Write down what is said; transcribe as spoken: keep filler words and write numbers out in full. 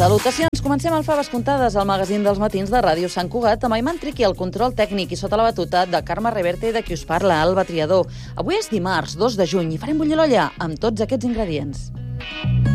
Salutacions, comencem el Faves Contades, el magazín dels matins de Ràdio Sant Cugat, amb Ayman Triqui, el control tècnic, i sota la batuta de Carme Reverte i de qui us parla, Alba Triador. Avui és dimarts, dos de juny, i farem bullir l'olla amb tots aquests ingredients.